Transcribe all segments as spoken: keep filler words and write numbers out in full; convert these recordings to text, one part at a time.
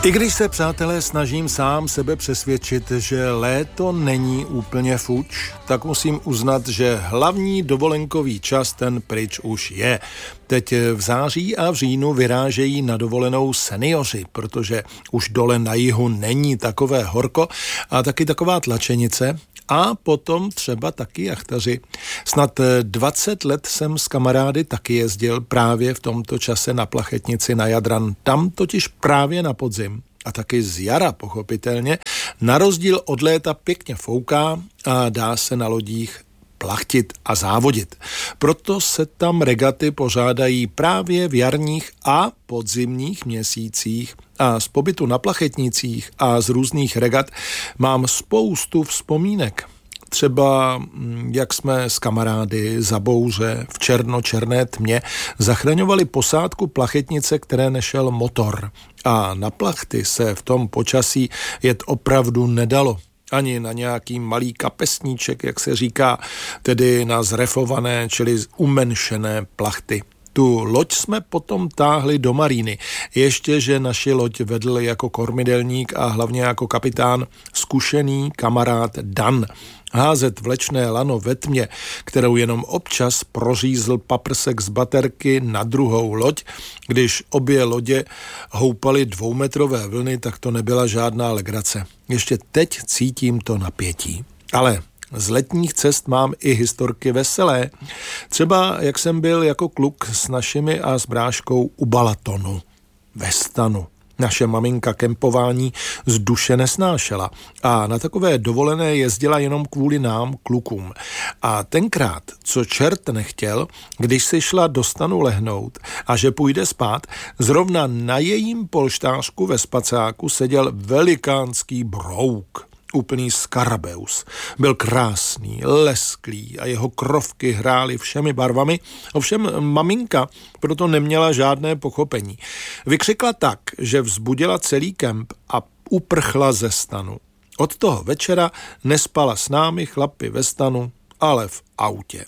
I když se, přátelé, snažím sám sebe přesvědčit, že léto není úplně fuč, tak musím uznat, že hlavní dovolenkový čas ten pryč už je. Teď v září a v říjnu vyrážejí na dovolenou seniori, protože už dole na jihu není takové horko a taky taková tlačenice. A potom třeba taky jachtaři. Snad dvacet let jsem s kamarády taky jezdil právě v tomto čase na Plachetnici na Jadran. Tam totiž právě na podzim a taky z jara pochopitelně na rozdíl od léta pěkně fouká a dá se na lodích plachtit a závodit. Proto se tam regaty pořádají právě v jarních a podzimních měsících a z pobytu na Plachetnicích a z různých regat mám spoustu vzpomínek. Třeba jak jsme s kamarády za bouře v černočerné tmě zachraňovali posádku Plachetnice, které nešel motor. A na plachty se v tom počasí jet opravdu nedalo. Ani na nějaký malý kapesníček, jak se říká, tedy na zrefované, čili umenšené plachty. Tu loď jsme potom táhli do maríny. Ještě, že naši loď vedl jako kormidelník a hlavně jako kapitán zkušený kamarád Dan. Házet vlečné lano ve tmě, kterou jenom občas prořízl paprsek z baterky na druhou loď, když obě lodě houpaly dvoumetrové vlny, tak to nebyla žádná legrace. Ještě teď cítím to napětí. Ale z letních cest mám i historky veselé. Třeba jak jsem byl jako kluk s našimi a s bráškou u Balatonu ve stanu. Naše maminka kempování z duše nesnášela a na takové dovolené jezdila jenom kvůli nám, klukům. A tenkrát, co čert nechtěl, když si šla do stanu lehnout a že půjde spát, zrovna na jejím polštářku ve spacáku seděl velikánský brouk. Úplný skarabeus. Byl krásný, lesklý a jeho krovky hrály všemi barvami, ovšem maminka proto neměla žádné pochopení. Vykřikla tak, že vzbudila celý kemp a uprchla ze stanu. Od toho večera nespala s námi chlapi ve stanu, ale v autě.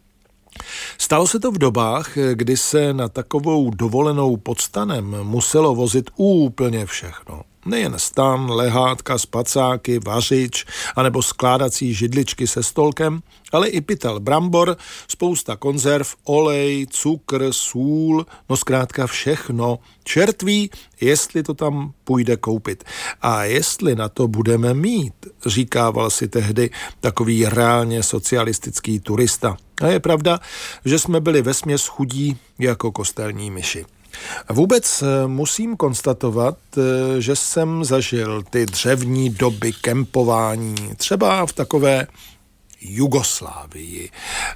Stalo se to v dobách, kdy se na takovou dovolenou pod stanem muselo vozit úplně všechno. Nejen stan, lehátka, spacáky, vařič anebo skládací židličky se stolkem, ale i pytel brambor, spousta konzerv, olej, cukr, sůl, no zkrátka všechno. Čert ví, jestli to tam půjde koupit. A jestli na to budeme mít, říkával si tehdy takový reálně socialistický turista. A je pravda, že jsme byli vesměs chudí jako kostelní myši. Vůbec musím konstatovat, že jsem zažil ty dřevní doby kempování, třeba v takové Jugoslávii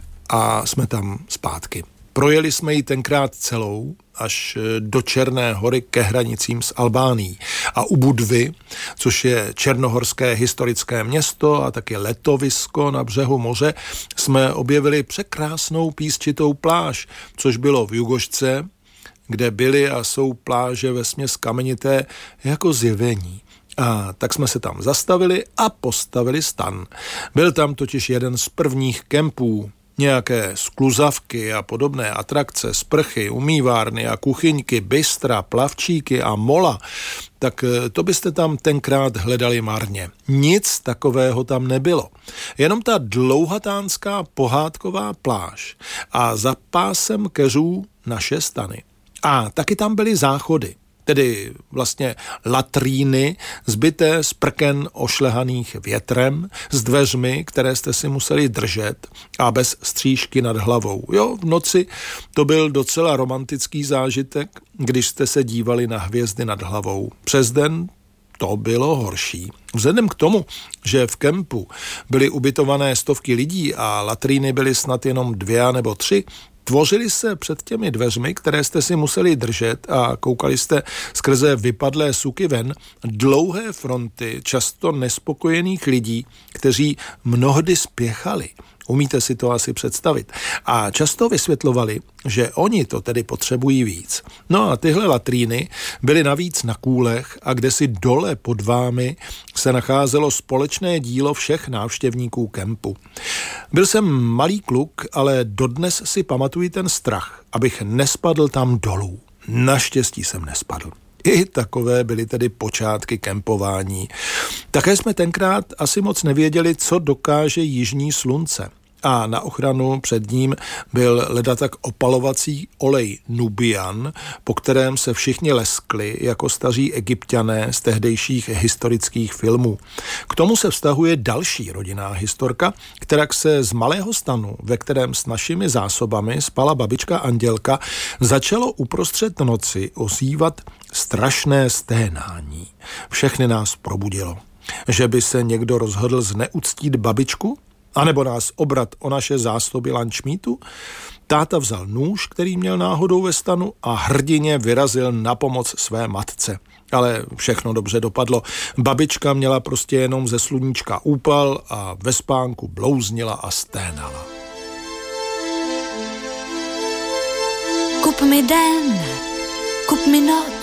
a jsme tam zpátky. Projeli jsme ji tenkrát celou až do Černé hory ke hranicím s Albánií. A u Budvy, což je černohorské historické město a taky letovisko na břehu moře, jsme objevili překrásnou písčitou pláž, což bylo v Jugošce, kde byly a jsou pláže vesměs kamenité jako zjevení. A tak jsme se tam zastavili a postavili stan. Byl tam totiž jeden z prvních kempů, nějaké skluzavky a podobné atrakce, sprchy, umývárny a kuchyňky, bystra, plavčíky a mola, tak to byste tam tenkrát hledali marně. Nic takového tam nebylo. Jenom ta dlouhatánská pohádková pláž a za pásem keřů naše stany. A taky tam byly záchody, tedy vlastně latríny, zbyté z prken ošlehaných větrem, s dveřmi, které jste si museli držet a bez střížky nad hlavou. Jo, v noci to byl docela romantický zážitek, když jste se dívali na hvězdy nad hlavou. Přes den to bylo horší. Vzhledem k tomu, že v kempu byly ubytované stovky lidí a latríny byly snad jenom dvě nebo tři, tvořili se před těmi dveřmi, které jste si museli držet a koukali jste skrze vypadlé suky ven, dlouhé fronty často nespokojených lidí, kteří mnohdy spěchali. Umíte si to asi představit. A často vysvětlovali, že oni to tedy potřebují víc. No a tyhle latríny byly navíc na kůlech a kdesi dole pod vámi se nacházelo společné dílo všech návštěvníků kempu. Byl jsem malý kluk, ale dodnes si pamatuji ten strach, abych nespadl tam dolů. Naštěstí jsem nespadl. I takové byly tedy počátky kempování. Také jsme tenkrát asi moc nevěděli, co dokáže jižní slunce. A na ochranu před ním byl ledatak opalovací olej Nubian, po kterém se všichni leskli jako staří Egypťané z tehdejších historických filmů. K tomu se vztahuje další rodinná historka, která se z malého stanu, ve kterém s našimi zásobami spala babička Andělka, začalo uprostřed noci ozývat strašné sténání. Všechny nás probudilo. Že by se někdo rozhodl zneuctít babičku? A nebo nás obrat o naše zásoby lunchmeatu? Táta vzal nůž, který měl náhodou ve stanu, a hrdinně vyrazil na pomoc své matce. Ale všechno dobře dopadlo. Babička měla prostě jenom ze sluníčka úpal a ve spánku blouznila a sténala. Kup mi den, kup mi noc,